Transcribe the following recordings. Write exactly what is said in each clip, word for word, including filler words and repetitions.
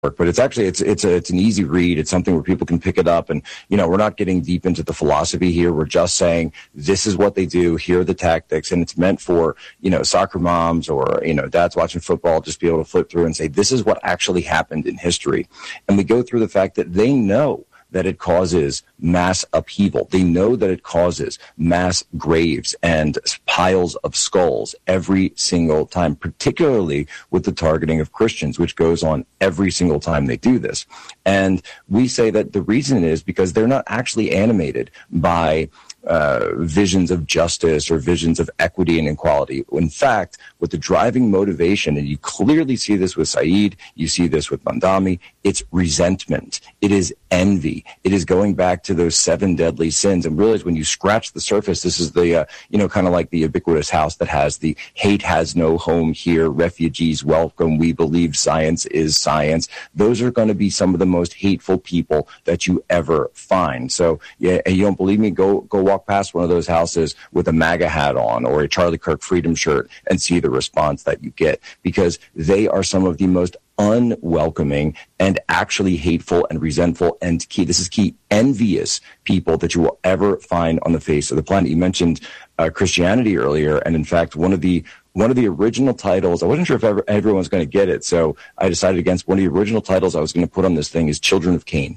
but it's actually it's it's a, it's an easy read. It's something where people can pick it up, and you know we're not getting deep into the philosophy here. We're just saying this is what they do. Here are the tactics, and it's meant for you know soccer moms or you know dads watching football just be able to flip through and say this is what actually happened in history, and we go through the fact that they know that it causes mass upheaval. They know that it causes mass graves and piles of skulls every single time, particularly with the targeting of Christians, which goes on every single time they do this. And we say that the reason is because they're not actually animated by Uh, visions of justice or visions of equity and equality. In fact, with the driving motivation, and you clearly see this with Saeed, you see this with Mamdani, it's resentment. It is envy. It is going back to those seven deadly sins. And realize when you scratch the surface, this is the, uh, you know, kind of like the ubiquitous house that has the hate has no home here, refugees welcome, we believe science is science. Those are going to be some of the most hateful people that you ever find. So, yeah, you don't believe me? Go, go walk past one of those houses with a MAGA hat on or a Charlie Kirk Freedom shirt and see the response that you get, because they are some of the most unwelcoming and actually hateful and resentful and key, this is key, envious people that you will ever find on the face of the planet. You mentioned uh, Christianity earlier, and in fact, one of the one of the original titles, I wasn't sure if ever, everyone's going to get it, so I decided against one of the original titles I was going to put on this thing is Children of Cain.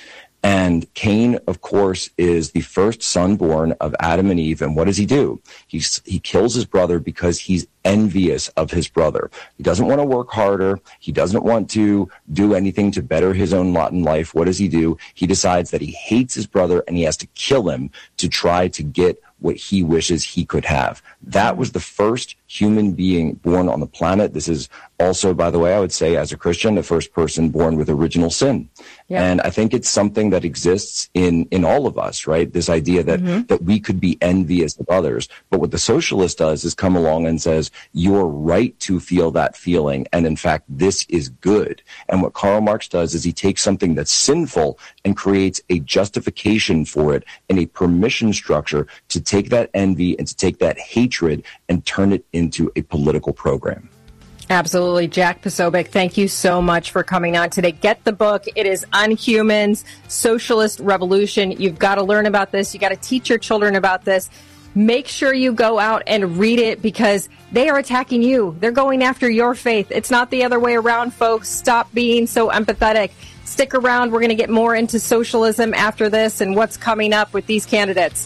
And Cain, of course, is the first son born of Adam and Eve. And what does he do? He's, he kills his brother because he's envious of his brother. He doesn't want to work harder. He doesn't want to do anything to better his own lot in life. What does he do? He decides that he hates his brother and he has to kill him to try to get what he wishes he could have. That was the first human being born on the planet. This is also, by the way, I would say as a Christian, the first person born with original sin. Yeah. And I think it's something that exists in, in all of us, right? This idea that, mm-hmm. that we could be envious of others. But what the socialist does is come along and says, you're right to feel that feeling. And in fact, this is good. And what Karl Marx does is he takes something that's sinful and creates a justification for it and a permission structure to take that envy and to take that hatred and turn it into a political program. Absolutely. Jack Posobiec, thank you so much for coming on today. Get the book. It is Unhumans, Socialist Revolution. You've got to learn about this. You got to teach your children about this. Make sure you go out and read it because they are attacking you. They're going after your faith. It's not the other way around, folks. Stop being so empathetic. Stick around. We're going to get more into socialism after this and what's coming up with these candidates.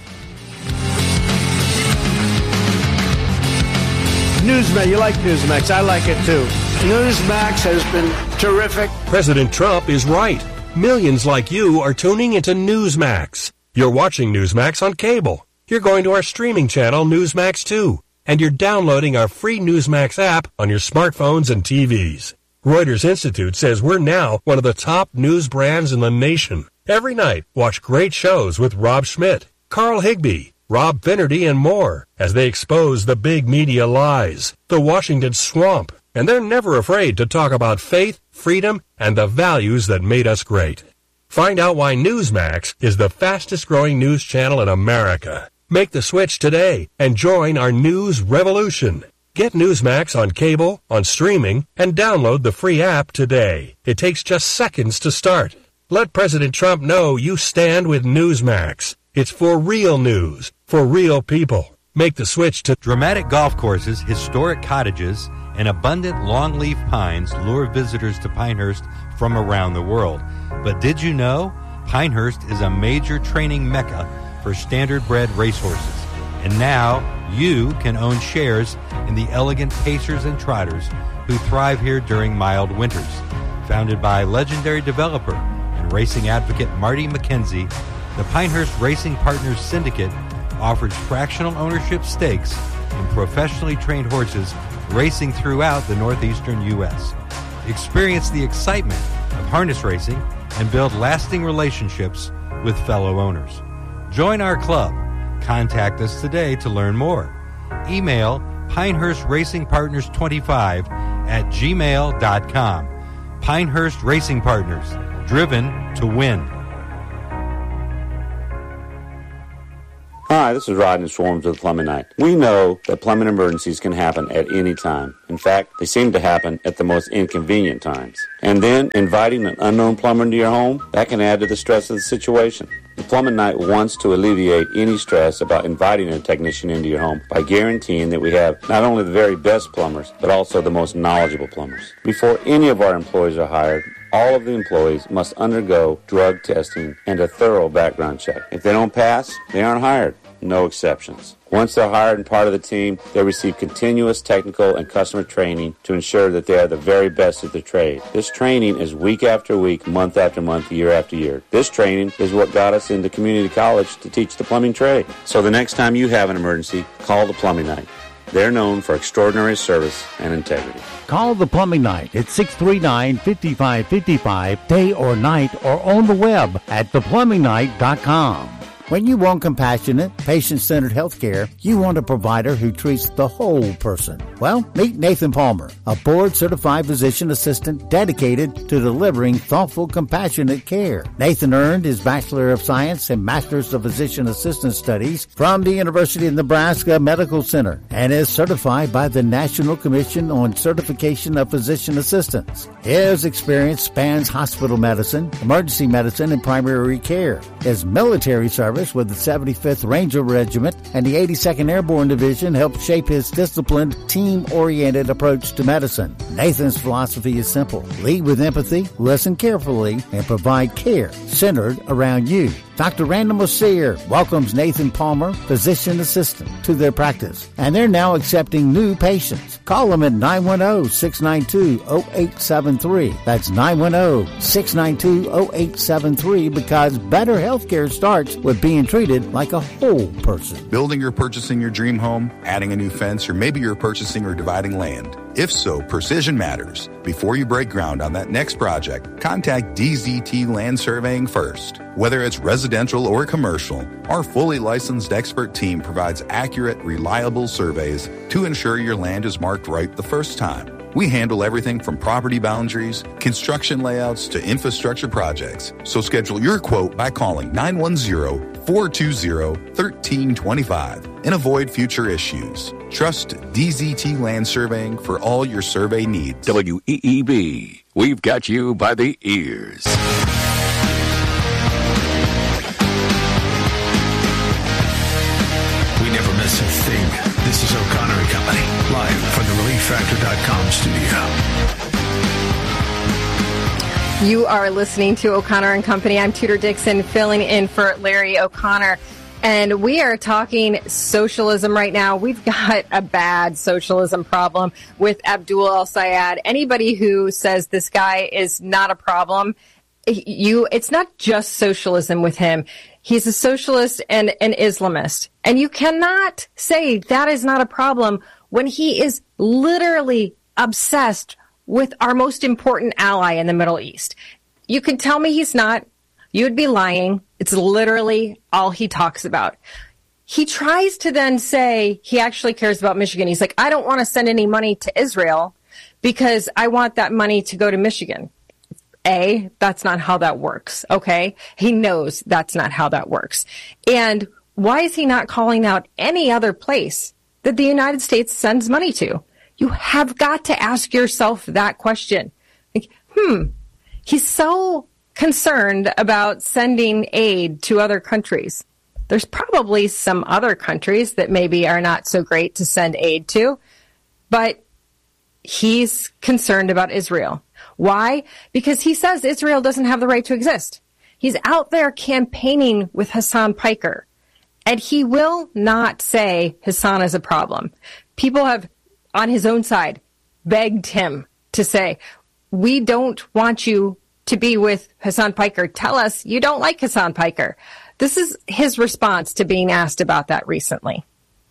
Newsmax, you like Newsmax. I like it too. Newsmax has been terrific. President Trump is right. Millions like you are tuning into Newsmax. You're watching Newsmax on cable. You're going to our streaming channel, Newsmax two. And you're downloading our free Newsmax app on your smartphones and T Vs. Reuters Institute says we're now one of the top news brands in the nation. Every night, watch great shows with Rob Schmidt, Carl Higbie, Rob Finnerty, and more as they expose the big media lies, the Washington swamp, and they're never afraid to talk about faith, freedom, and the values that made us great. Find out why Newsmax is the fastest-growing news channel in America. Make the switch today and join our news revolution. Get Newsmax on cable, on streaming, and download the free app today. It takes just seconds to start. Let President Trump know you stand with Newsmax. It's for real news, for real people. Make the switch to dramatic golf courses, historic cottages, and abundant longleaf pines lure visitors to Pinehurst from around the world. But did you know Pinehurst is a major training mecca for standard-bred racehorses? And now you can own shares in the elegant pacers and trotters who thrive here during mild winters. Founded by legendary developer and racing advocate Marty McKenzie, the Pinehurst Racing Partners Syndicate offers fractional ownership stakes in professionally trained horses racing throughout the northeastern U S. Experience the excitement of harness racing and build lasting relationships with fellow owners. Join our club. Contact us today to learn more. Email Pinehurst Racing Partners twenty-five at gmail dot com. Pinehurst Racing Partners, driven to win. Hi, this is Rodney Swarms with Plumbing Night. We know that plumbing emergencies can happen at any time. In fact, they seem to happen at the most inconvenient times. And then, inviting an unknown plumber into your home, that can add to the stress of the situation. The Plumbing Night wants to alleviate any stress about inviting a technician into your home by guaranteeing that we have not only the very best plumbers, but also the most knowledgeable plumbers. Before any of our employees are hired, all of the employees must undergo drug testing and a thorough background check. If they don't pass, they aren't hired. No exceptions. Once they're hired and part of the team, they receive continuous technical and customer training to ensure that they are the very best at their trade. This training is week after week, month after month, year after year. This training is what got us into community college to teach the plumbing trade. So the next time you have an emergency, call the Plumbing Night. They're known for extraordinary service and integrity. Call the Plumbing Night at six three nine, five five five five, day or night, or on the web at the plumbing night dot com. When you want compassionate, patient-centered health care, you want a provider who treats the whole person. Well, meet Nathan Palmer, a board-certified physician assistant dedicated to delivering thoughtful, compassionate care. Nathan earned his Bachelor of Science and Master's of Physician Assistant Studies from the University of Nebraska Medical Center and is certified by the National Commission on Certification of Physician Assistants. His experience spans hospital medicine, emergency medicine, and primary care. His military service with the seventy-fifth Ranger Regiment and the eighty-second Airborne Division helped shape his disciplined, team-oriented approach to medicine. Nathan's philosophy is simple. Lead with empathy, listen carefully, and provide care centered around you. Doctor Randall Mosier welcomes Nathan Palmer, physician assistant, to their practice, and they're now accepting new patients. Call them at nine one zero, six nine two, zero eight seven three. That's nine one zero, six nine two, zero eight seven three because better health care starts with being treated like a whole person. Building or purchasing your dream home, adding a new fence, or maybe you're purchasing or dividing land. If so, precision matters. Before you break ground on that next project, contact D Z T Land Surveying first. Whether it's residential or commercial, our fully licensed expert team provides accurate, reliable surveys to ensure your land is marked right the first time. We handle everything from property boundaries, construction layouts, to infrastructure projects. So schedule your quote by calling nine one zero, four two zero, one three two five and avoid future issues. Trust D Z T Land Surveying for all your survey needs. W E E B, we've got you by the ears. We never miss a thing. This is O'Connor and Company, live from the relief factor dot com studio. You are listening to O'Connor and Company. I'm Tudor Dixon, filling in for Larry O'Connor. And we are talking socialism right now. We've got a bad socialism problem with Abdul El-Sayed. Anybody who says this guy is not a problem, you, it's not just socialism with him. He's a socialist and an Islamist. And you cannot say that is not a problem when he is literally obsessed with our most important ally in the Middle East. You could tell me he's not. You would be lying. It's literally all he talks about. He tries to then say he actually cares about Michigan. He's like, I don't want to send any money to Israel because I want that money to go to Michigan. A, that's not how that works, okay? He knows that's not how that works. And why is he not calling out any other place that the United States sends money to? You have got to ask yourself that question. Like, hmm, he's so concerned about sending aid to other countries. There's probably some other countries that maybe are not so great to send aid to, but he's concerned about Israel. Why? Because he says Israel doesn't have the right to exist. He's out there campaigning with Hassan Piker, and he will not say Hassan is a problem. People have, on his own side, begged him to say, we don't want you to be with Hassan Piker. Tell us you don't like Hassan Piker. This is his response to being asked about that recently.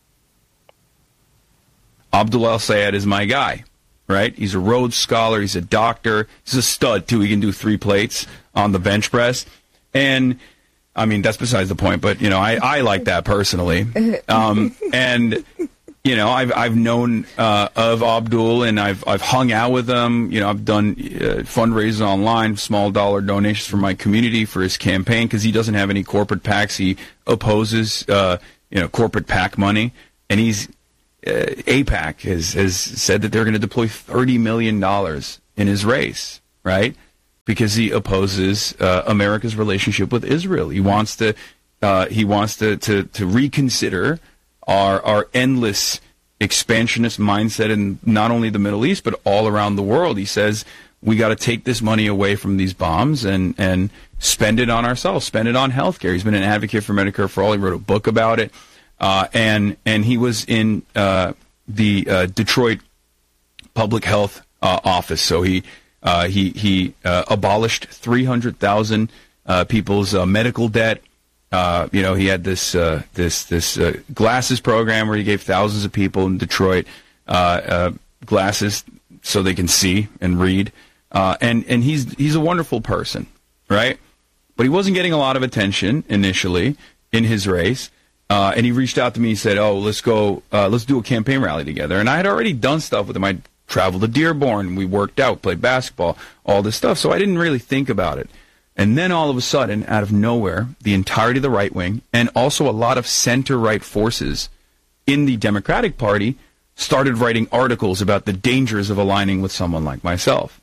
Abdul El-Sayed is my guy, right? He's a Rhodes Scholar. He's a doctor. He's a stud, too. He can do three plates on the bench press. And, I mean, that's besides the point, but, you know, I, I like that personally. Um, and... You know, I've I've known uh, of Abdul, and I've I've hung out with him. You know, I've done uh, fundraisers online, small dollar donations for my community for his campaign because he doesn't have any corporate PACs. He opposes uh, you know, corporate PAC money, and he's uh, AIPAC has has said that they're going to deploy thirty million dollars in his race, right? Because he opposes uh, America's relationship with Israel. He wants to uh, he wants to, to to reconsider our our endless expansionist mindset in not only the Middle East but all around the world. He says we got to take this money away from these bombs and and spend it on ourselves, spend it on healthcare. He's been an advocate for Medicare for All. He wrote a book about it, uh, and and he was in uh, the uh, Detroit Public Health uh, Office. So he uh, he he uh, abolished three hundred thousand uh, people's uh, medical debt. Uh, you know, he had this uh, this this uh, glasses program where he gave thousands of people in Detroit uh, uh, glasses so they can see and read. Uh, and and he's he's a wonderful person, right? But he wasn't getting a lot of attention initially in his race. Uh, and he reached out to me. He said, "Oh, let's go. Uh, let's do a campaign rally together." And I had already done stuff with him. I traveled to Dearborn. We worked out, played basketball, all this stuff. So I didn't really think about it. And then all of a sudden, out of nowhere, the entirety of the right wing and also a lot of center-right forces in the Democratic Party started writing articles about the dangers of aligning with someone like myself.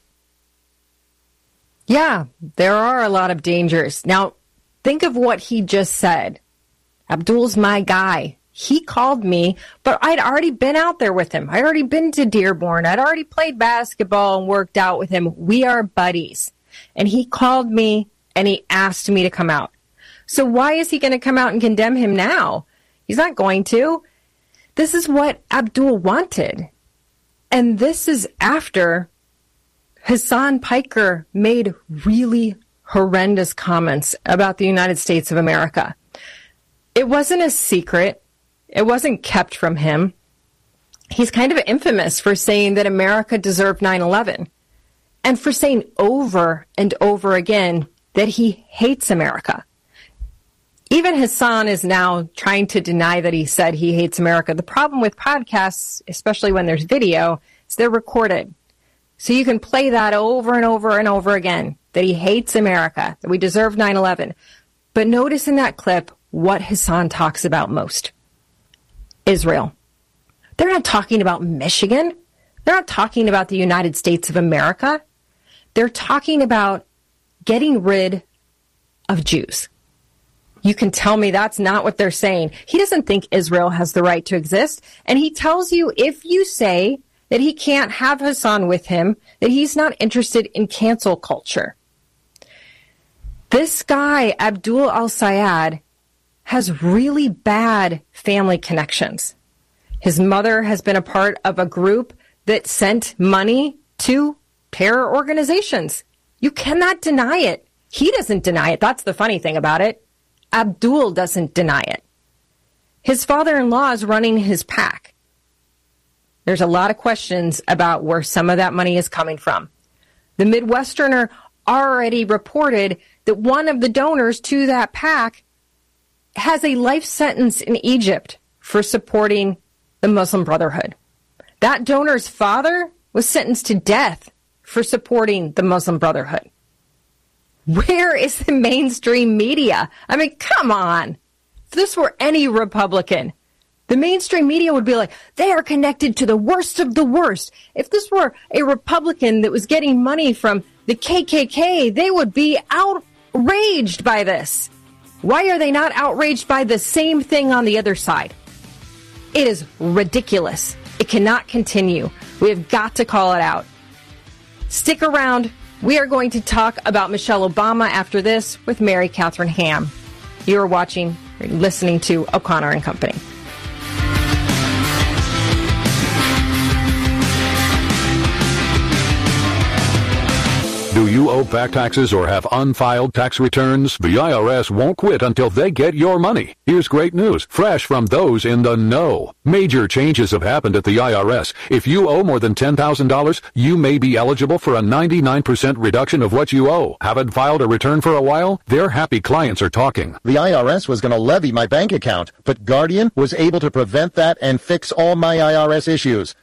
Yeah, there are a lot of dangers. Now, think of what he just said. Abdul's my guy. He called me, but I'd already been out there with him. I'd already been to Dearborn. I'd already played basketball and worked out with him. We are buddies. And he called me and he asked me to come out. So why is he going to come out and condemn him now? He's not going to. This is what Abdul wanted. And this is after Hassan Piker made really horrendous comments about the United States of America. It wasn't a secret. It wasn't kept from him. He's kind of infamous for saying that America deserved nine eleven. And for saying over and over again that he hates America. Even Hassan is now trying to deny that he said he hates America. The problem with podcasts, especially when there's video, is they're recorded. So you can play that over and over and over again, that he hates America, that we deserve nine eleven. But notice in that clip what Hassan talks about most. Israel. They're not talking about Michigan. They're not talking about the United States of America. They're talking about getting rid of Jews. You can tell me that's not what they're saying. He doesn't think Israel has the right to exist. And he tells you if you say that he can't have Hassan with him, that he's not interested in cancel culture. This guy, Abdul al-Sayed, has really bad family connections. His mother has been a part of a group that sent money to terror organizations. You cannot deny it. He doesn't deny it. That's the funny thing about it. Abdul doesn't deny it. His father-in-law is running his PAC. There's a lot of questions about where some of that money is coming from. The Midwesterner already reported that one of the donors to that PAC has a life sentence in Egypt for supporting the Muslim Brotherhood. That donor's father was sentenced to death for supporting the Muslim Brotherhood. Where is the mainstream media? I mean, come on. If this were any Republican, the mainstream media would be like, they are connected to the worst of the worst. If this were a Republican that was getting money from the K K K, they would be outraged by this. Why are they not outraged by the same thing on the other side? It is ridiculous. It cannot continue. We have got to call it out. Stick around. We are going to talk about Michelle Obama after this with Mary Catherine Ham. You are watching, or listening to O'Connor and Company. Do you owe back taxes or have unfiled tax returns? The I R S won't quit until they get your money. Here's great news, fresh from those in the know. Major changes have happened at the I R S. If you owe more than ten thousand dollars, you may be eligible for a ninety-nine percent reduction of what you owe. Haven't filed a return for a while? Their happy clients are talking. The I R S was going to levy my bank account, but Guardian was able to prevent that and fix all my I R S issues.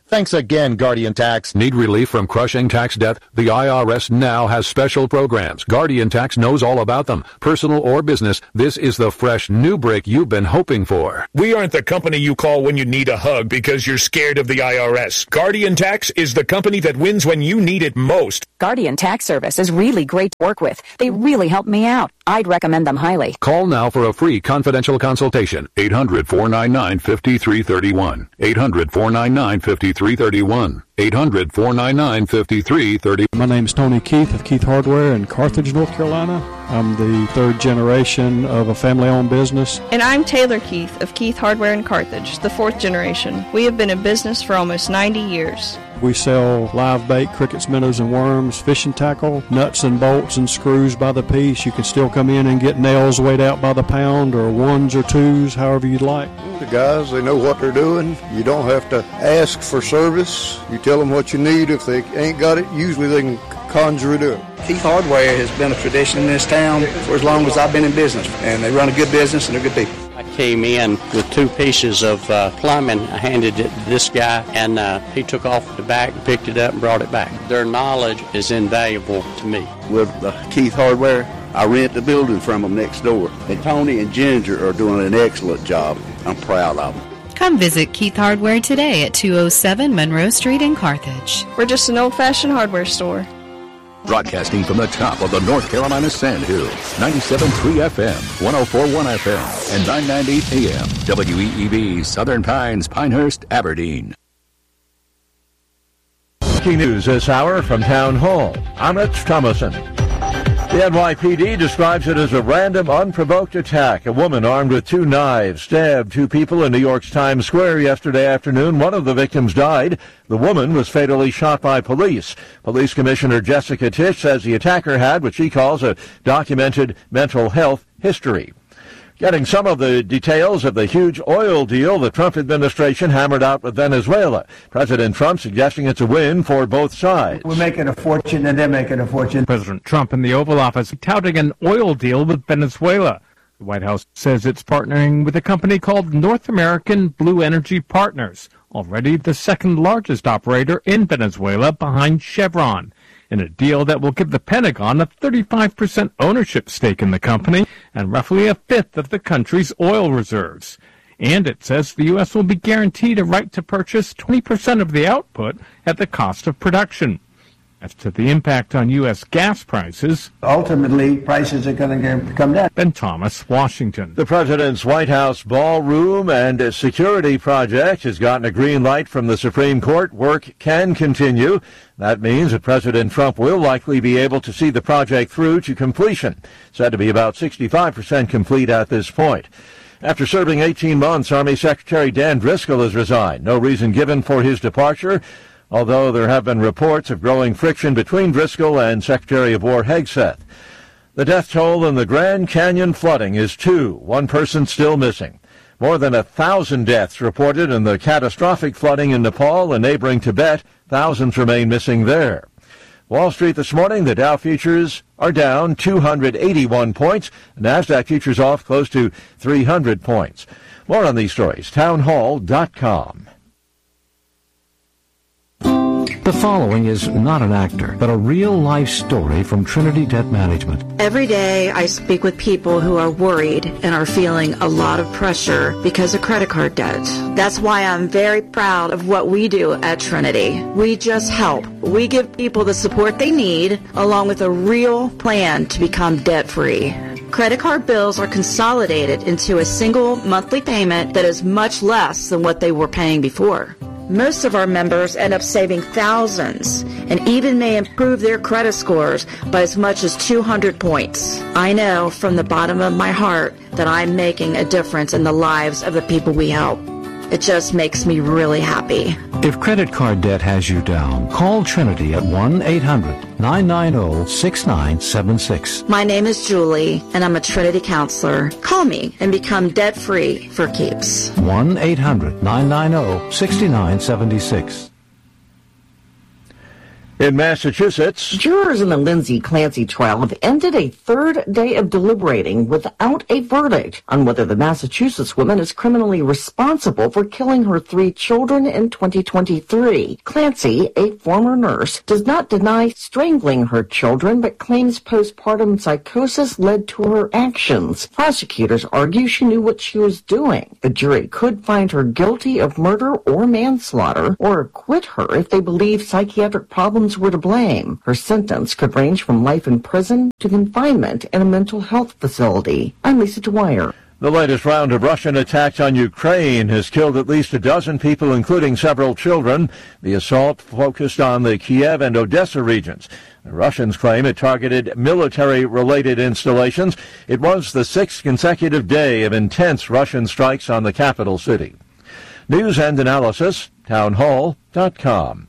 Thanks again, Guardian Tax. Need relief from crushing tax debt? The I R S now has special programs. Guardian Tax knows all about them. Personal or business, this is the fresh new break you've been hoping for. We aren't the company you call when you need a hug because you're scared of the I R S. Guardian Tax is the company that wins when you need it most. Guardian Tax Service is really great to work with. They really helped me out. I'd recommend them highly. Call now for a free confidential consultation. eight hundred, four nine nine, five three three one. eight hundred, four nine nine, five three three one. eight hundred, four nine nine, five three three one. My name is Tony Keith of Keith Hardware in Carthage, North Carolina. I'm the third generation of a family-owned business. And I'm Taylor Keith of Keith Hardware in Carthage, the fourth generation. We have been in business for almost ninety years. We sell live bait, crickets, minnows, and worms, fishing tackle, nuts and bolts and screws by the piece. You can still come in and get nails weighed out by the pound, or ones or twos, however you'd like. The guys, they know what they're doing. You don't have to ask for service. You tell them what you need. If they ain't got it, usually they can conjure it up. Keith Hardware has been a tradition in this town for as long as I've been in business, and they run a good business and they're good people. I came in with two pieces of uh, plumbing. I handed it to this guy, and uh, he took off the back and picked it up and brought it back. Their knowledge is invaluable to me. With uh, Keith Hardware, I rent the building from them next door. And Tony and Ginger are doing an excellent job. I'm proud of them. Come visit Keith Hardware today at two oh seven Monroe Street in Carthage. We're just an old-fashioned hardware store. Broadcasting from the top of the North Carolina Sandhills, ninety-seven point three F M, one oh four point one F M, and nine ninety A M, W E E B, Southern Pines, Pinehurst, Aberdeen. Breaking news this hour from Town Hall. I'm Rich Thomason. The N Y P D describes it as a random, unprovoked attack. A woman armed with two knives stabbed two people in New York's Times Square yesterday afternoon. One of the victims died. The woman was fatally shot by police. Police Commissioner Jessica Tisch says the attacker had what she calls a documented mental health history. Getting some of the details of the huge oil deal the Trump administration hammered out with Venezuela. President Trump suggesting it's a win for both sides. We're making a fortune and they're making a fortune. President Trump in the Oval Office touting an oil deal with Venezuela. The White House says it's partnering with a company called North American Blue Energy Partners, already the second largest operator in Venezuela behind Chevron, in a deal that will give the Pentagon a thirty-five percent ownership stake in the company and roughly a fifth of the country's oil reserves. And it says the U S will be guaranteed a right to purchase twenty percent of the output at the cost of production. As to the impact on U S gas prices, ultimately prices are going to come down. Ben Thomas, Washington. The president's White House ballroom and security project has gotten a green light from the Supreme Court. Work can continue. That means that President Trump will likely be able to see the project through to completion, said to be about sixty-five percent complete at this point. After serving eighteen months, Army Secretary Dan Driscoll has resigned. No reason given for his departure, although there have been reports of growing friction between Driscoll and Secretary of War Hegseth. The death toll in the Grand Canyon flooding is two, one person still missing. More than a thousand deaths reported in the catastrophic flooding in Nepal and neighboring Tibet. Thousands remain missing there. Wall Street this morning, the Dow futures are down two hundred eighty-one points. The NASDAQ futures off close to three hundred points. More on these stories, townhall dot com. The following is not an actor, but a real-life story from Trinity Debt Management. Every day I speak with people who are worried and are feeling a lot of pressure because of credit card debt. That's why I'm very proud of what we do at Trinity. We just help. We give people the support they need, along with a real plan to become debt-free. Credit card bills are consolidated into a single monthly payment that is much less than what they were paying before. Most of our members end up saving thousands and even may improve their credit scores by as much as two hundred points. I know from the bottom of my heart that I'm making a difference in the lives of the people we help. It just makes me really happy. If credit card debt has you down, call Trinity at one eight hundred nine nine zero six nine seven six. My name is Julie, and I'm a Trinity counselor. Call me and become debt-free for keeps. one eight hundred nine nine zero six nine seven six. In Massachusetts, jurors in the Lindsay Clancy trial have ended a third day of deliberating without a verdict on whether the Massachusetts woman is criminally responsible for killing her three children in twenty twenty-three. Clancy, a former nurse, does not deny strangling her children, but claims postpartum psychosis led to her actions. Prosecutors argue she knew what she was doing. The jury could find her guilty of murder or manslaughter, or acquit her if they believe psychiatric problems were to blame. Her sentence could range from life in prison to confinement in a mental health facility. I'm Lisa Dwyer. The latest round of Russian attacks on Ukraine has killed at least a dozen people, including several children. The assault focused on the Kiev and Odessa regions. The Russians claim it targeted military-related installations. It was the sixth consecutive day of intense Russian strikes on the capital city. News and analysis, townhall dot com.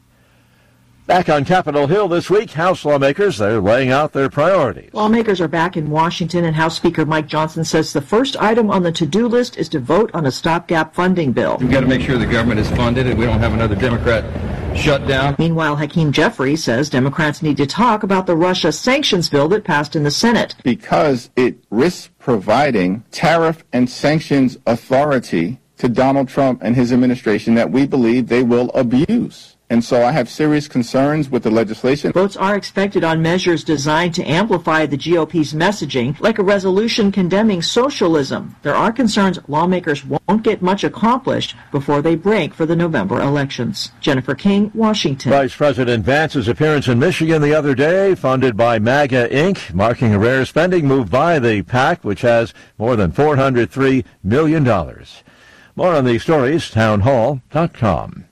Back on Capitol Hill this week, House lawmakers, they're laying out their priorities. Lawmakers are back in Washington, and House Speaker Mike Johnson says the first item on the to-do list is to vote on a stopgap funding bill. We've got to make sure the government is funded and we don't have another Democrat shutdown. Meanwhile, Hakeem Jeffries says Democrats need to talk about the Russia sanctions bill that passed in the Senate. Because it risks providing tariff and sanctions authority to Donald Trump and his administration that we believe they will abuse. And so I have serious concerns with the legislation. Votes are expected on measures designed to amplify the G O P's messaging, like a resolution condemning socialism. There are concerns lawmakers won't get much accomplished before they break for the November elections. Jennifer King, Washington. Vice President Vance's appearance in Michigan the other day, funded by MAGA Incorporated, marking a rare spending move by the PAC, which has more than four hundred three million dollars. More on these stories, townhall dot com.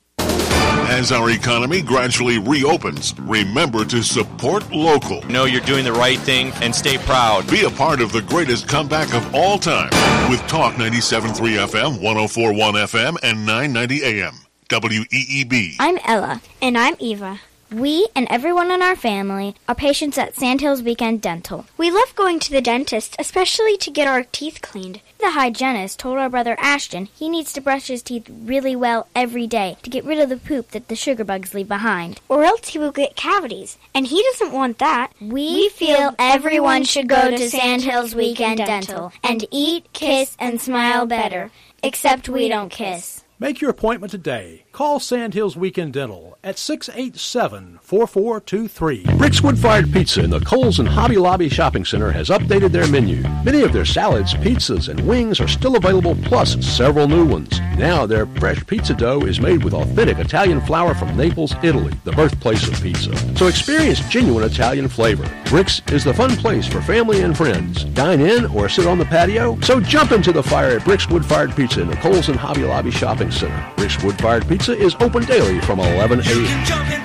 As our economy gradually reopens, remember to support local. Know you're doing the right thing and stay proud. Be a part of the greatest comeback of all time with Talk ninety-seven point three F M, one oh four point one F M, and nine ninety A M. W E E B. I'm Ella. And I'm Eva. We and everyone in our family are patients at Sandhills Weekend Dental. We love going to the dentist, especially to get our teeth cleaned. The hygienist told our brother Ashton he needs to brush his teeth really well every day to get rid of the poop that the sugar bugs leave behind, or else he will get cavities, and he doesn't want that. We, we feel everyone should go to Sandhills Weekend Dental and eat, kiss, and smile better, except we don't kiss. Make your appointment today. Call Sandhills Weekend Dental at six eight seven, four four two three. Brick's Wood Fired Pizza in the Kohl's and Hobby Lobby Shopping Center has updated their menu. Many of their salads, pizzas, and wings are still available, plus several new ones. Now their fresh pizza dough is made with authentic Italian flour from Naples, Italy, the birthplace of pizza. So experience genuine Italian flavor. Brick's is the fun place for family and friends. Dine in or sit on the patio. So jump into the fire at Brick's Wood Fired Pizza in the Kohl's and Hobby Lobby Shopping Center. Brick's Wood Fired Pizza is open daily from eleven a.m.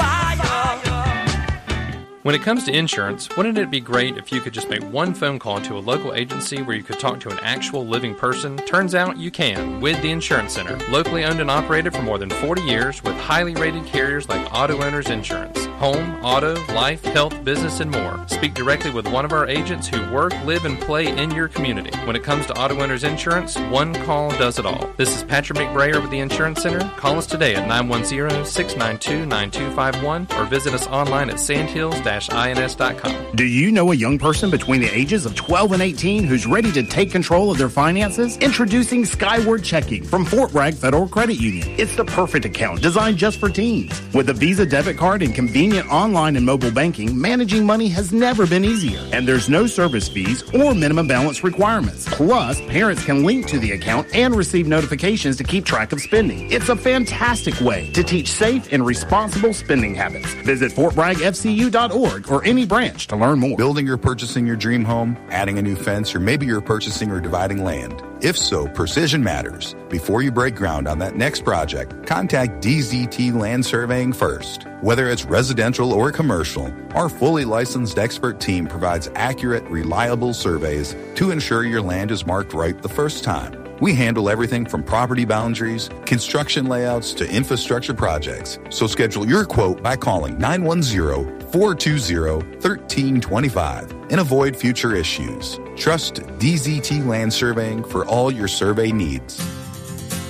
When it comes to insurance, wouldn't it be great if you could just make one phone call to a local agency where you could talk to an actual living person? Turns out you can with the Insurance Center, locally owned and operated for more than forty years with highly rated carriers like Auto Owners Insurance. Home, auto, life, health, business, and more. Speak directly with one of our agents who work, live, and play in your community. When it comes to Auto Owners Insurance, one call does it all. This is Patrick McBrayer with the Insurance Center. Call us today at nine one zero, six nine two, nine two five one or visit us online at sandhills dash ins dot com. Do you know a young person between the ages of twelve and eighteen who's ready to take control of their finances? Introducing Skyward Checking from Fort Bragg Federal Credit Union. It's the perfect account designed just for teens. With a Visa debit card and convenient online and mobile banking, managing money has never been easier. And there's no service fees or minimum balance requirements. Plus, parents can link to the account and receive notifications to keep track of spending. It's a fantastic way to teach safe and responsible spending habits. Visit fort bragg f c u dot org or any branch to learn more. Building or purchasing your dream home, adding a new fence, or maybe you're purchasing or dividing land. If so, precision matters. Before you break ground on that next project, contact D Z T Land Surveying first. Whether it's residential or commercial, our fully licensed expert team provides accurate, reliable surveys to ensure your land is marked right the first time. We handle everything from property boundaries, construction layouts, to infrastructure projects. So schedule your quote by calling nine one zero, four two zero, one three two five and avoid future issues. Trust D Z T Land Surveying for all your survey needs.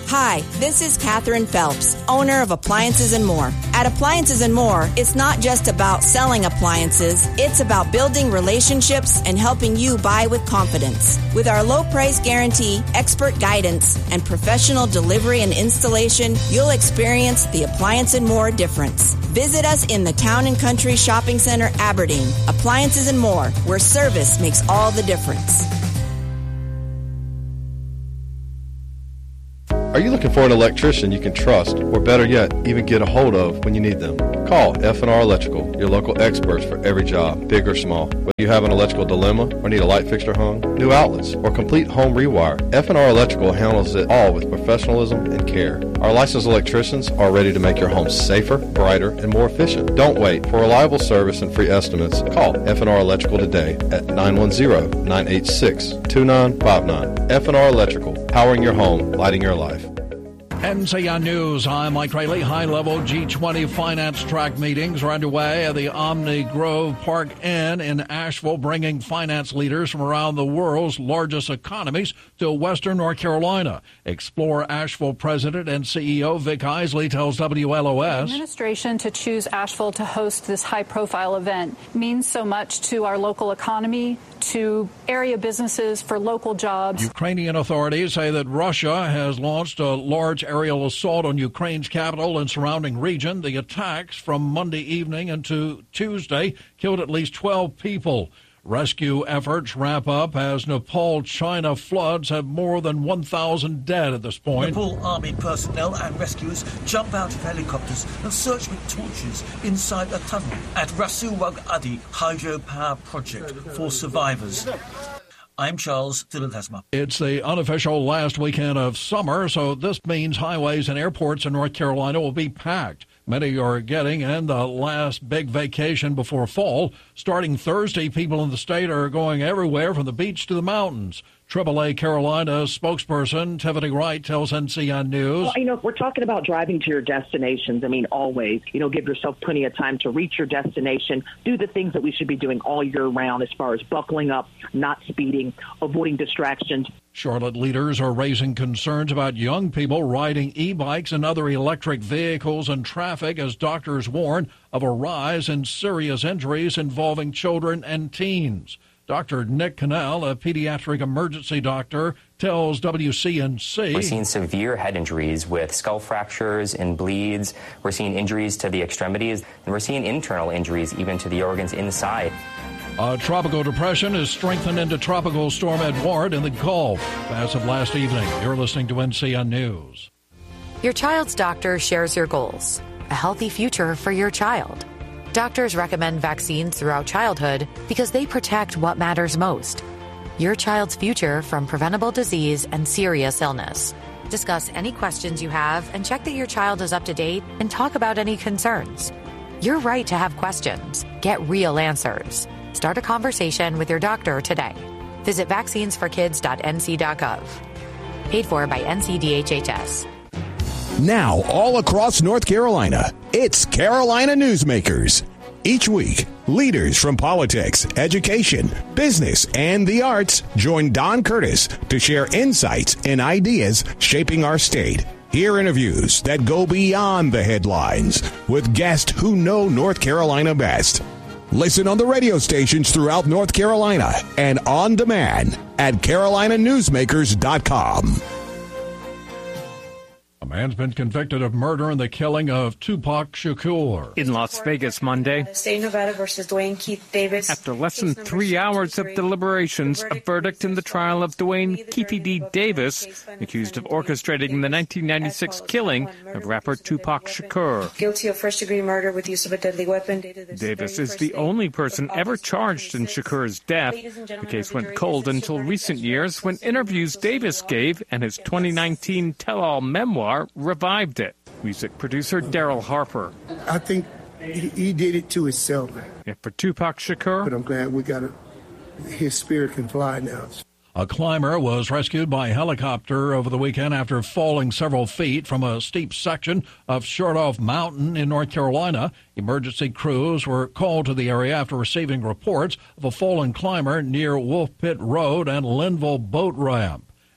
Hi, this is Catherine Phelps, owner of Appliances and More. At Appliances and More, it's not just about selling appliances, it's about building relationships and helping you buy with confidence. With our low price guarantee, expert guidance, and professional delivery and installation, you'll experience the Appliance and More difference. Visit us in the Town and Country Shopping Center, Aberdeen. Appliances and More, where service makes all the difference. Are you looking for an electrician you can trust, or better yet, even get a hold of when you need them? Call F and R Electrical, your local experts for every job, big or small. Whether you have an electrical dilemma or need a light fixture hung, new outlets, or complete home rewire, F and R Electrical handles it all with professionalism and care. Our licensed electricians are ready to make your home safer, brighter, and more efficient. Don't wait. For reliable service and free estimates, call F and R Electrical today at nine one zero, nine eight six, two nine five nine. F and R Electrical, powering your home, lighting your life. N C N News, I'm Mike Rayleigh. High-level G twenty finance track meetings are underway at the Omni Grove Park Inn in Asheville, bringing finance leaders from around the world's largest economies to Western North Carolina. Explore Asheville President and C E O Vic Isley tells W L O S. The administration to choose Asheville to host this high-profile event means so much to our local economy, to area businesses, for local jobs. Ukrainian authorities say that Russia has launched a large aerial assault on Ukraine's capital and surrounding region. The attacks from Monday evening into Tuesday killed at least twelve people. Rescue efforts wrap up as Nepal, China floods have more than one thousand dead at this point. Nepal Army personnel and rescuers jump out of helicopters and search with torches inside a tunnel at Rasuwag Adi hydropower project for survivors. I'm Charles Thillathesma. It's the unofficial last weekend of summer, so this means highways and airports in North Carolina will be packed. Many are getting in the last big vacation before fall. Starting Thursday, people in the state are going everywhere from the beach to the mountains. triple A Carolina spokesperson Tiffany Wright tells N C N News. Well, you know, if we're talking about driving to your destinations, I mean, always, you know, give yourself plenty of time to reach your destination. Do the things that we should be doing all year round as far as buckling up, not speeding, avoiding distractions. Charlotte leaders are raising concerns about young people riding e-bikes and other electric vehicles in traffic as doctors warn of a rise in serious injuries involving children and teens. Doctor Nick Cannell, a pediatric emergency doctor, tells W C N C. We're seeing severe head injuries with skull fractures and bleeds. We're seeing injuries to the extremities, and we're seeing internal injuries even to the organs inside. A tropical depression is strengthened into Tropical Storm Edward in the Gulf as of last evening. You're listening to N C N News. Your child's doctor shares your goals. A healthy future for your child. Doctors recommend vaccines throughout childhood because they protect what matters most. Your child's future from preventable disease and serious illness. Discuss any questions you have and check that your child is up to date and talk about any concerns. You're right to have questions. Get real answers. Start a conversation with your doctor today. Visit vaccines for kids dot n c dot gov. Paid for by N C D H H S. Now, all across North Carolina, it's Carolina Newsmakers. Each week, leaders from politics, education, business, and the arts join Don Curtis to share insights and ideas shaping our state. Hear interviews that go beyond the headlines with guests who know North Carolina best. Listen on the radio stations throughout North Carolina and on demand at carolina newsmakers dot com. A man's been convicted of murder in the killing of Tupac Shakur. In Las Vegas Monday, State of Nevada versus Dwayne Keith Davis. After less than three hours of deliberations, a verdict in the trial of Dwayne Keefe D. Davis, accused of orchestrating the nineteen ninety-six killing of rapper Tupac Shakur. Guilty of first-degree murder with use of a deadly weapon. Davis is the only person ever charged in Shakur's death. The case went cold until recent years when interviews Davis gave and his twenty nineteen tell-all memoir revived it. Music producer Daryl Harper. I think he, he did it to himself. Yeah, for Tupac Shakur. But I'm glad we got it. His spirit can fly now. A climber was rescued by helicopter over the weekend after falling several feet from a steep section of Shortoff Mountain in North Carolina. Emergency crews were called to the area after receiving reports of a fallen climber near Wolf Pit Road and Linville Boat Ramp.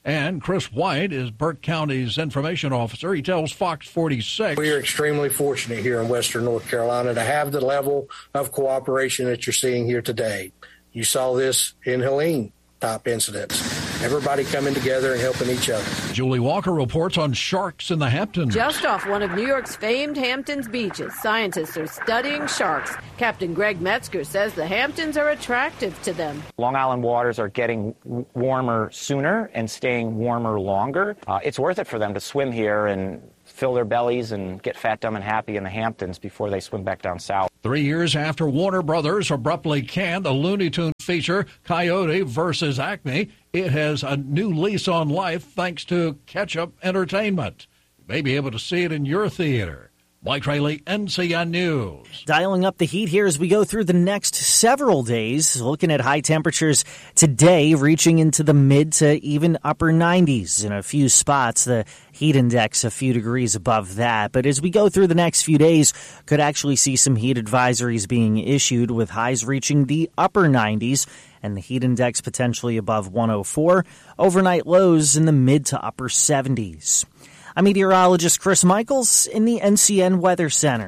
And Chris White is Burke County's information officer. He tells Fox forty-six. We are extremely fortunate here in Western North Carolina to have the level of cooperation that you're seeing here today. You saw this in Helene type incidents. Everybody coming together and helping each other. Julie Walker reports on sharks in the Hamptons. Just off one of New York's famed Hamptons beaches, scientists are studying sharks. Captain Greg Metzger says the Hamptons are attractive to them. Long Island waters are getting warmer sooner and staying warmer longer. Uh, it's worth it for them to swim here and fill their bellies and get fat, dumb, and happy in the Hamptons before they swim back down south. Three years after Warner Brothers abruptly canned the Looney Tunes feature Coyote versus Acme, it has a new lease on life thanks to Ketchup Entertainment. You may be able to see it in your theater. Mike Rayleigh, N C N News. Dialing up the heat here as we go through the next several days, looking at high temperatures today reaching into the mid to even upper nineties in a few spots. The heat index a few degrees above that. But as we go through the next few days, could actually see some heat advisories being issued with highs reaching the upper nineties and the heat index potentially above one oh four. Overnight lows in the mid to upper seventies. I'm meteorologist Chris Michaels in the N C N Weather Center.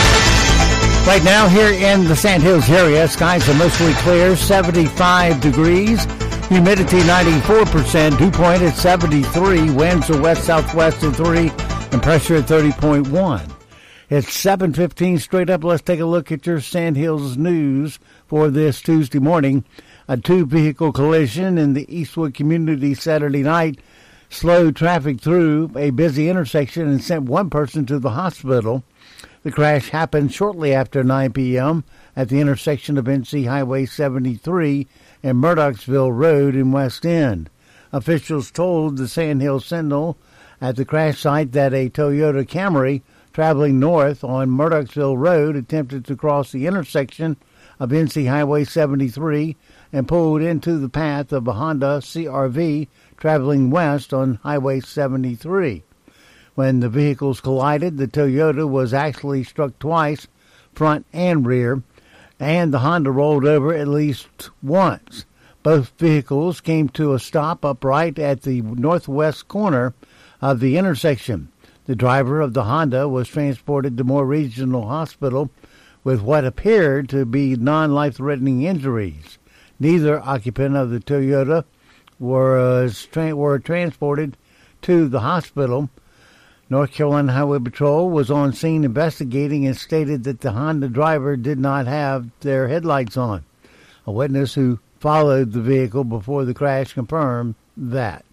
Right now here in the Sandhills area, skies are mostly clear, seventy-five degrees, humidity ninety-four percent, dew point at seventy-three, winds are west-southwest at three, and pressure at thirty point one. It's seven fifteen straight up. Let's take a look at your Sandhills news for this Tuesday morning. A two-vehicle collision in the Eastwood community Saturday night slowed traffic through a busy intersection and sent one person to the hospital. The crash happened shortly after nine p.m. at the intersection of N C Highway seventy-three and Murdochsville Road in West End. Officials told the Sandhill Sentinel at the crash site that a Toyota Camry traveling north on Murdochsville Road attempted to cross the intersection of N C Highway seventy-three and pulled into the path of a Honda C R V traveling west on Highway seventy-three. When the vehicles collided, the Toyota was actually struck twice, front and rear, and the Honda rolled over at least once. Both vehicles came to a stop upright at the northwest corner of the intersection. The driver of the Honda was transported to Moore Regional Hospital with what appeared to be non-life-threatening injuries. Neither occupant of the Toyota was tra- were transported to the hospital. North Carolina Highway Patrol was on scene investigating and stated that the Honda driver did not have their headlights on. A witness who followed the vehicle before the crash confirmed that.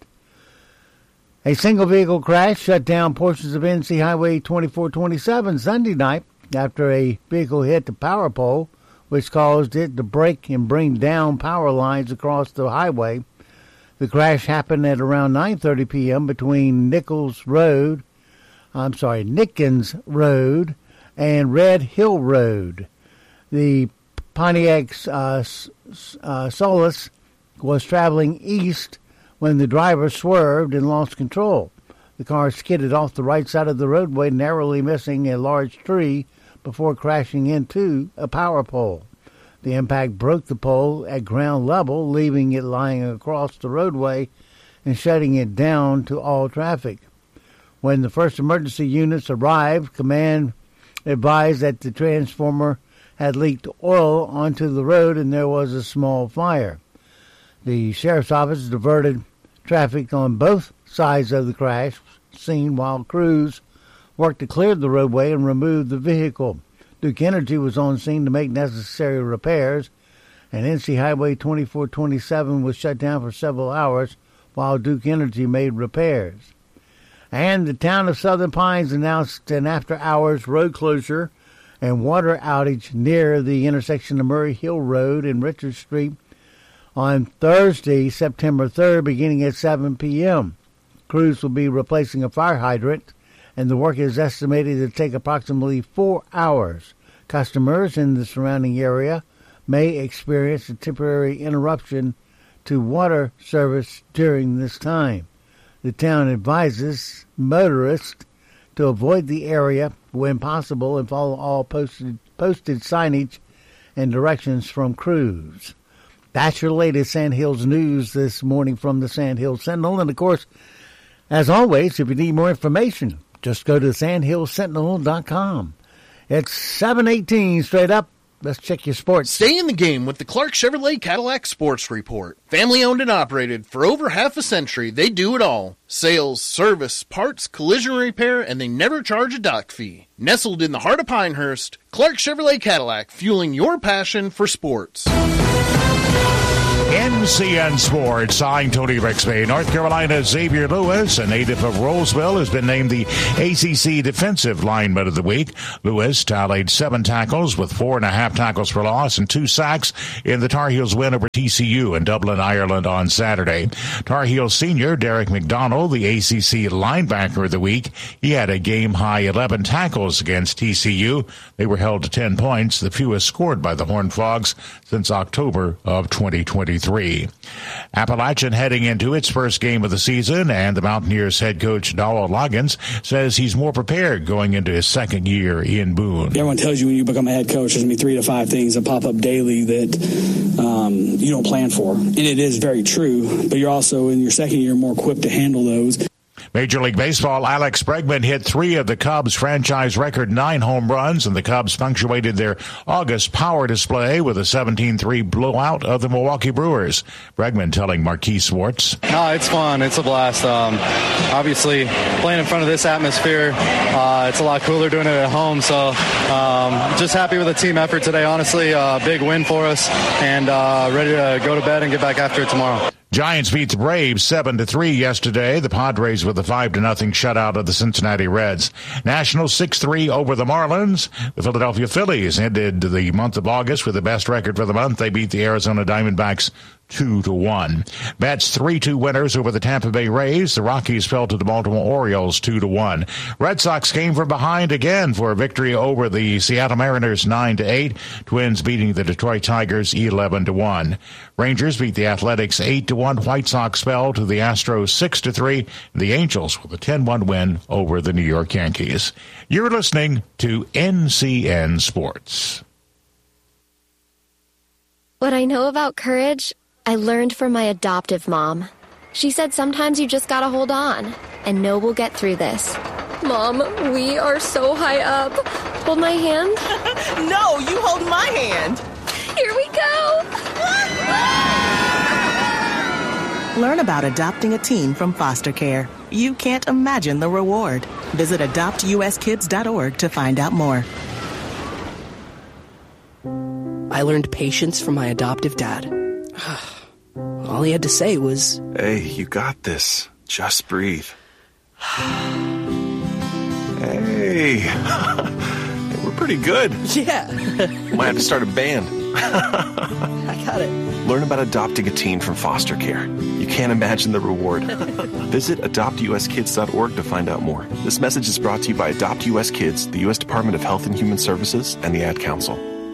A single vehicle crash shut down portions of N C Highway twenty-four twenty-seven Sunday night after a vehicle hit the power pole, which caused it to break and bring down power lines across the highway. The crash happened at around nine thirty p.m. between Nichols Road, I'm sorry, Nickens Road and Red Hill Road. The Pontiac uh, uh, Solus was traveling east when the driver swerved and lost control. The car skidded off the right side of the roadway, narrowly missing a large tree before crashing into a power pole. The impact broke the pole at ground level, leaving it lying across the roadway and shutting it down to all traffic. When the first emergency units arrived, command advised that the transformer had leaked oil onto the road and there was a small fire. The sheriff's office diverted traffic on both sides of the crash scene while crews worked to clear the roadway and remove the vehicle. Duke Energy was on scene to make necessary repairs, and N C Highway twenty-four twenty-seven was shut down for several hours while Duke Energy made repairs. And the town of Southern Pines announced an after-hours road closure and water outage near the intersection of Murray Hill Road and Richard Street on Thursday, September third, beginning at seven p.m. Crews will be replacing a fire hydrant, and the work is estimated to take approximately four hours. Customers in the surrounding area may experience a temporary interruption to water service during this time. The town advises motorists to avoid the area when possible and follow all posted, posted signage and directions from crews. That's your latest Sandhills news this morning from the Sandhills Sentinel. And, of course, as always, if you need more information, just go to sandhills sentinel dot com. It's seven eighteen straight up. Let's check your sports. Stay in the game with the Clark Chevrolet Cadillac Sports Report. Family owned and operated for over half a century, they do it all. Sales, service, parts, collision repair, and they never charge a dock fee. Nestled in the heart of Pinehurst, Clark Chevrolet Cadillac, fueling your passion for sports. N C N Sports, I'm Tony Rixby. North Carolina's Xavier Lewis, a native of Roseville, has been named the A C C Defensive Lineman of the Week. Lewis tallied seven tackles with four and a half tackles for loss and two sacks in the Tar Heels win over T C U in Dublin, Ireland on Saturday. Tar Heels senior Derek McDonald, the A C C Linebacker of the Week. He had a game-high eleven tackles against T C U. They were held to ten points, the fewest scored by the Horned Frogs since October of twenty twenty-three. Appalachian heading into its first game of the season, and the Mountaineers head coach Dowell Loggins says he's more prepared going into his second year in Boone. Everyone tells you when you become a head coach, there's going to be three to five things that pop up daily that um, you don't plan for. And it is very true, but you're also in your second year more equipped to handle those. Major League Baseball, Alex Bregman hit three of the Cubs' franchise record nine home runs, and the Cubs punctuated their August power display with a seventeen three blowout of the Milwaukee Brewers. Bregman telling Marquis Swartz. No, it's fun. It's a blast. Um, obviously, playing in front of this atmosphere, uh, it's a lot cooler doing it at home, so um, just happy with the team effort today. Honestly, a uh, big win for us, and uh, ready to go to bed and get back after it tomorrow. Giants beat the Braves seven to three yesterday. The Padres with a five to nothing shutout of the Cincinnati Reds. Nationals six three over the Marlins. The Philadelphia Phillies ended the month of August with the best record for the month. They beat the Arizona Diamondbacks two to one. Mets three two winners over the Tampa Bay Rays. The Rockies fell to the Baltimore Orioles two to one. Red Sox came from behind again for a victory over the Seattle Mariners nine to eight. Twins beating the Detroit Tigers eleven to one. Rangers beat the Athletics eight to one. White Sox fell to the Astros six to three. The Angels with a ten one win over the New York Yankees. You're listening to N C N Sports. What I know about courage, I learned from my adoptive mom. She said sometimes you just gotta hold on and know we'll get through this. Mom, we are so high up. Hold my hand. No, you hold my hand. Here we go. Learn about adopting a teen from foster care. You can't imagine the reward. Visit adopt u s kids dot org to find out more. I learned patience from my adoptive dad. All he had to say was, "Hey, you got this. Just breathe." Hey, we're pretty good. Yeah. We might have to start a band. I got it. Learn about adopting a teen from foster care. You can't imagine the reward. Visit adopt u s kids dot org to find out more. This message is brought to you by Adopt U S Kids, the U S Department of Health and Human Services, and the Ad Council.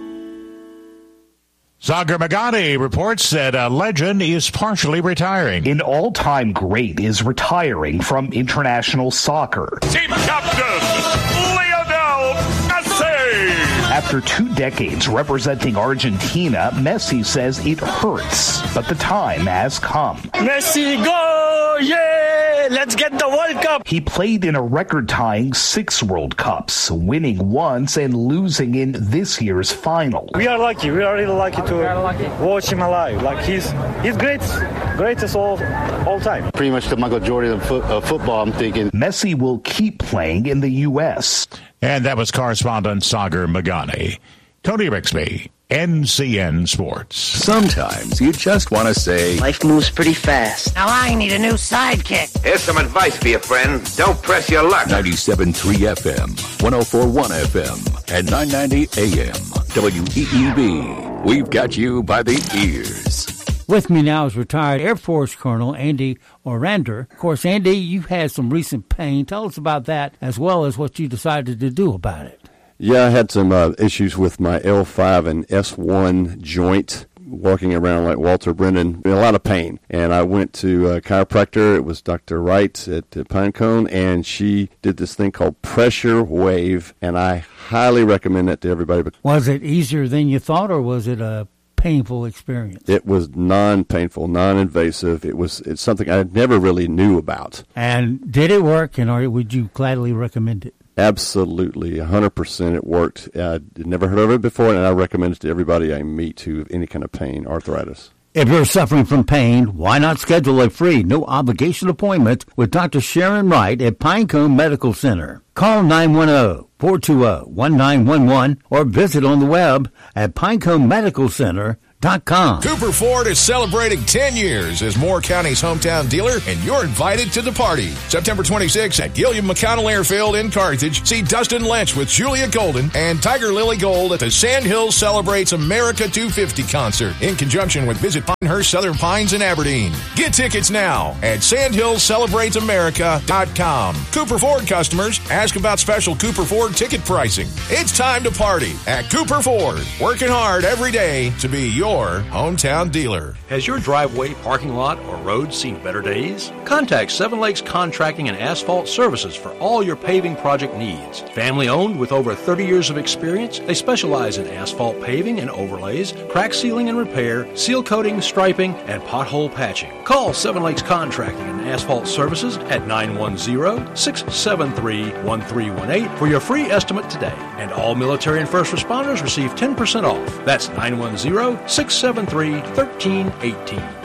Sagar Magani reports that a legend is partially retiring. An all-time great is retiring from international soccer. Team captain, Lionel Messi! After two decades representing Argentina, Messi says it hurts, but the time has come. Messi, go! Yeah! Let's get the World Cup! He played in a record-tying six World Cups, winning once and losing in this year's final. We are lucky. We are really lucky to lucky. watch him alive. Like he's he's great, greatest all all time. Pretty much the Michael Jordan of, fo- of football, I'm thinking. Messi will keep playing in the U S. And that was correspondent Sagar Magani. Tony Rixby, N C N Sports. Sometimes you just want to say, life moves pretty fast. Now I need a new sidekick. Here's some advice for you, friend. Don't press your luck. ninety-seven point three F M, one oh four point one F M, and nine ninety A M. W E E B. We've got you by the ears. With me now is retired Air Force Colonel Andy Orander. Of course, Andy, you've had some recent pain. Tell us about that, as well as what you decided to do about it. Yeah, I had some uh, issues with my L five and S one joint, walking around like Walter Brennan, a lot of pain. And I went to a chiropractor. It was Doctor Wright at uh, Pinecone, and she did this thing called Pressure Wave, and I highly recommend that to everybody. Was it easier than you thought, or was it a painful experience. It was non-painful, non-invasive. It was it's something I never really knew about. And did it work, and or would you gladly recommend it? Absolutely, one hundred percent it worked. I would never heard of it before, and I recommend it to everybody I meet who have any kind of pain, arthritis. If you're suffering from pain, why not schedule a free, no-obligation appointment with Doctor Sharon Wright at Pinecombe Medical Center? Call nine one zero, four two zero, one nine one one or visit on the web at pinecombe medical center dot com. Cooper Ford is celebrating ten years as Moore County's hometown dealer, and you're invited to the party. September twenty-sixth at Gilliam McConnell Airfield in Carthage. See Dustin Lynch with Julia Golden and Tiger Lily Gold at the Sandhills Celebrates America two fifty concert in conjunction with Visit Pinehurst, Southern Pines, and Aberdeen. Get tickets now at sandhills celebrates america dot com. Cooper Ford customers, ask about special Cooper Ford ticket pricing. It's time to party at Cooper Ford. Working hard every day to be your hometown dealer. Has your driveway, parking lot, or road seen better days? Contact Seven Lakes Contracting and Asphalt Services for all your paving project needs. Family owned with over thirty years of experience, they specialize in asphalt paving and overlays, crack sealing and repair, seal coating, striping, and pothole patching. Call Seven Lakes Contracting and Asphalt Services at nine one zero, six seven three, one three one eight for your free estimate today. And all military and first responders receive ten percent off. That's nine one zero, six seven three, one three one eight.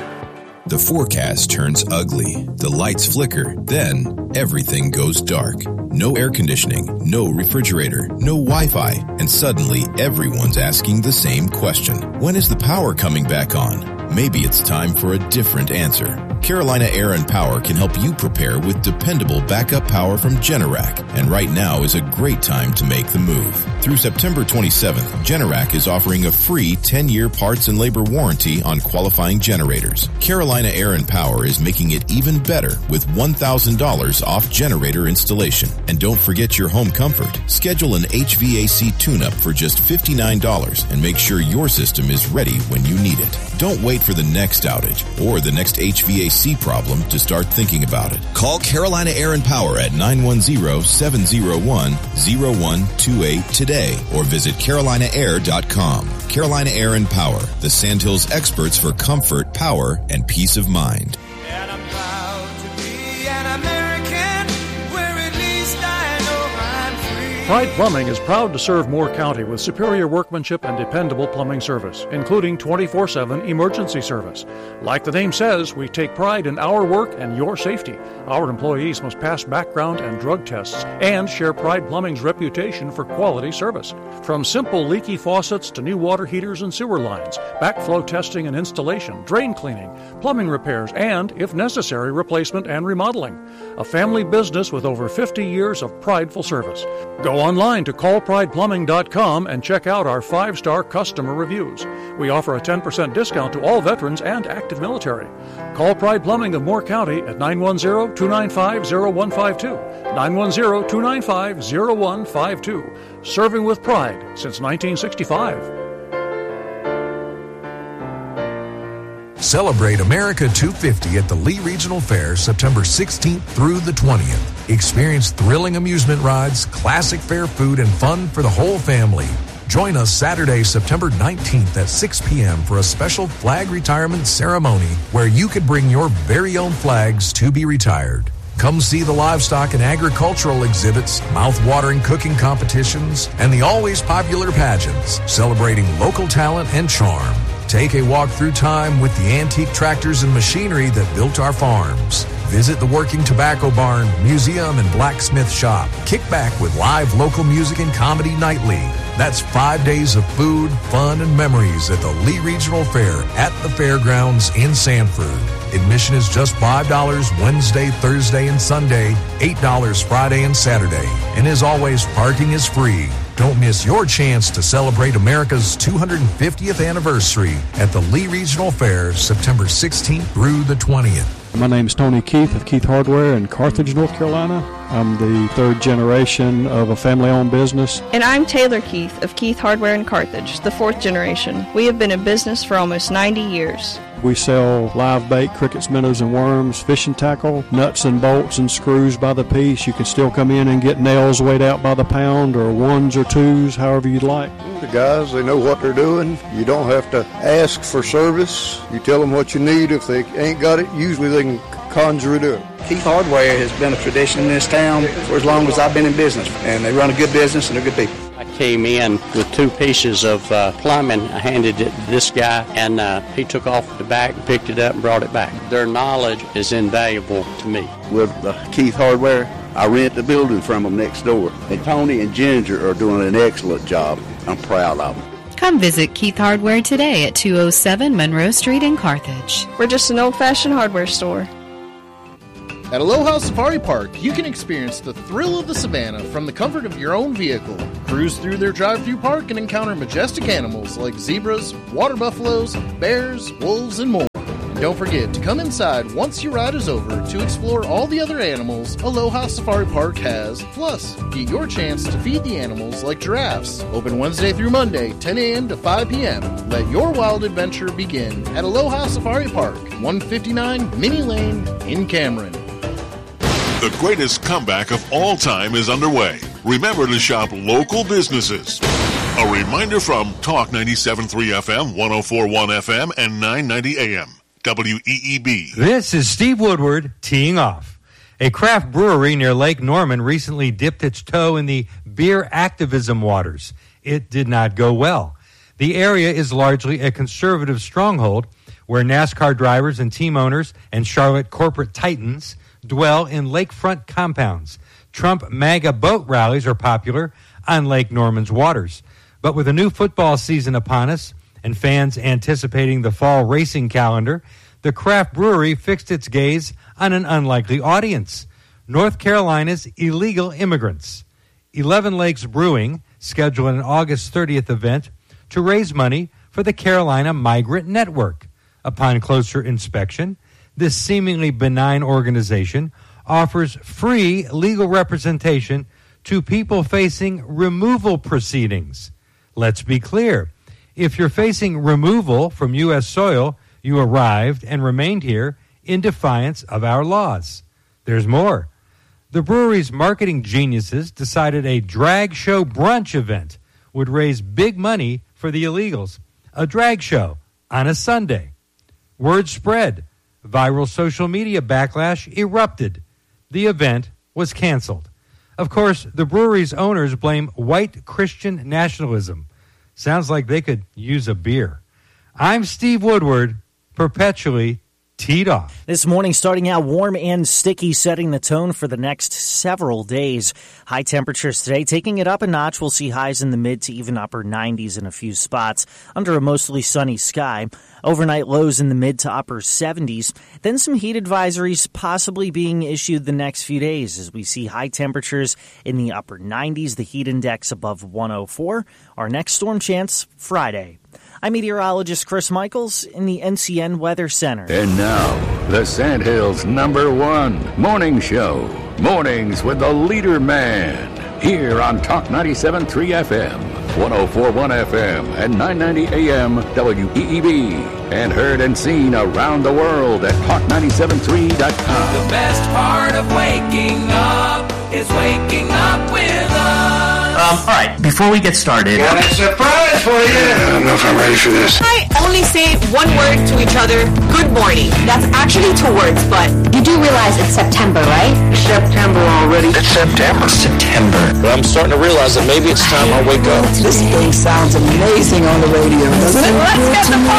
The forecast turns ugly. The lights flicker. Then everything goes dark. No air conditioning, no refrigerator, no Wi-Fi, and suddenly everyone's asking the same question. When is the power coming back on? Maybe it's time for a different answer. Carolina Air and Power can help you prepare with dependable backup power from Generac, and right now is a great time to make the move. Through September twenty-seventh, Generac is offering a free ten-year parts and labor warranty on qualifying generators. Carolina Air and Power is making it even better with one thousand dollars off generator installation. And don't forget your home comfort. Schedule an H V A C tune-up for just fifty-nine dollars and make sure your system is ready when you need it. Don't wait for the next outage or the next H V A C problem to start thinking about it. Call Carolina Air and Power at nine one zero, seven zero one, zero one two eight today or visit carolina air dot com. Carolina Air and Power, the Sandhills experts for comfort, power, and peace of mind. And I'm proud to be an American, where at least I know I'm free. Pride Plumbing is proud to serve Moore County with superior workmanship and dependable plumbing service, including twenty-four seven emergency service. Like the name says, we take pride in our work and your safety. Our employees must pass background and drug tests and share Pride Plumbing's reputation for quality service. From simple leaky faucets to new water heaters and sewer lines, backflow testing and installation, drain cleaning, plumbing repairs, and, if necessary, replacement and remodeling. A family business with over fifty years of prideful service. Go online to call pride plumbing dot com and check out our five-star customer reviews. We offer a ten percent discount to all veterans and active military. Call Pride Plumbing of Moore County at nine one zero, two nine five, zero one five two. nine one zero, two nine five, zero one five two. Serving with pride since nineteen sixty-five. Celebrate America two fifty at the Lee Regional Fair September sixteenth through the twentieth. Experience thrilling amusement rides, classic fair food, and fun for the whole family. Join us Saturday, September nineteenth at six p.m. for a special flag retirement ceremony where you could bring your very own flags to be retired. Come see the livestock and agricultural exhibits, mouth-watering cooking competitions, and the always popular pageants celebrating local talent and charm. Take a walk through time with the antique tractors and machinery that built our farms. Visit the Working Tobacco Barn, Museum, and Blacksmith Shop. Kick back with live local music and comedy nightly. That's five days of food, fun, and memories at the Lee Regional Fair at the fairgrounds in Sanford. Admission is just five dollars Wednesday, Thursday, and Sunday, eight dollars Friday and Saturday. And as always, parking is free. Don't miss your chance to celebrate America's two hundred fiftieth anniversary at the Lee Regional Fair, September sixteenth through the twentieth. My name is Tony Keith of Keith Hardware in Carthage, North Carolina. I'm the third generation of a family-owned business. And I'm Taylor Keith of Keith Hardware in Carthage, the fourth generation. We have been in business for almost ninety years. We sell live bait, crickets, minnows, and worms, fishing tackle, nuts and bolts and screws by the piece. You can still come in and get nails weighed out by the pound, or ones or twos, however you'd like. The guys, they know what they're doing. You don't have to ask for service. You tell them what you need. If they ain't got it, usually they can conjure it up. Keith Hardware has been a tradition in this town for as long as I've been in business, and they run a good business and they're good people. I came in with two pieces of uh, plumbing. I handed it to this guy, and uh, he took off the back, picked it up, and brought it back. Their knowledge is invaluable to me. With uh, Keith Hardware, I rent the building from them next door. And Tony and Ginger are doing an excellent job. I'm proud of them. Come visit Keith Hardware today at two oh seven Monroe Street in Carthage. We're just an old-fashioned hardware store. At Aloha Safari Park, you can experience the thrill of the savannah from the comfort of your own vehicle. Cruise through their drive-through park and encounter majestic animals like zebras, water buffaloes, bears, wolves, and more. And don't forget to come inside once your ride is over to explore all the other animals Aloha Safari Park has. Plus, get your chance to feed the animals like giraffes. Open Wednesday through Monday, ten a.m. to five p.m. Let your wild adventure begin at Aloha Safari Park, one fifty-nine Minnie Lane in Cameron. The greatest comeback of all time is underway. Remember to shop local businesses. A reminder from Talk ninety-seven point three F M, one oh four point one F M, and nine ninety A M. W E E B. This is Steve Woodward teeing off. A craft brewery near Lake Norman recently dipped its toe in the beer activism waters. It did not go well. The area is largely a conservative stronghold where NASCAR drivers and team owners and Charlotte corporate titans dwell in lakefront compounds. Trump MAGA boat rallies are popular on Lake Norman's waters. But with a new football season upon us and fans anticipating the fall racing calendar, the craft brewery fixed its gaze on an unlikely audience: North Carolina's illegal immigrants. Eleven Lakes Brewing scheduled an August thirtieth event to raise money for the Carolina Migrant Network. Upon closer inspection, this seemingly benign organization offers free legal representation to people facing removal proceedings. Let's be clear. If you're facing removal from U S soil, you arrived and remained here in defiance of our laws. There's more. The brewery's marketing geniuses decided a drag show brunch event would raise big money for the illegals. A drag show on a Sunday. Word spread. Viral social media backlash erupted. The event was canceled. Of course, the brewery's owners blame white Christian nationalism. Sounds like they could use a beer. I'm Steve Woodward, perpetually teed off. This morning starting out warm and sticky, setting the tone for the next several days. High temperatures today taking it up a notch. We'll see highs in the mid to even upper nineties in a few spots under a mostly sunny sky. Overnight lows in the mid to upper seventies. Then some heat advisories possibly being issued the next few days as we see high temperatures in the upper nineties, the heat index above one oh four. Our next storm chance Friday. I'm meteorologist Chris Michaels in the N C N Weather Center. And now, the Sandhills' number one morning show. Mornings with the leader man. Here on Talk ninety-seven point three F M, one oh four point one F M, and nine ninety A M W E E B. And heard and seen around the world at talk ninety-seven point three dot com. The best part of waking up is waking up with us. Um, all right, before we get started... Got a surprise for you! I don't know if I'm ready for this. I only say one word to each other, good morning. That's actually two words, but... You do realize it's September, right? September already. It's September. September. But I'm starting to realize that maybe it's time I wake up. This thing sounds amazing on the radio, doesn't it? Let's get the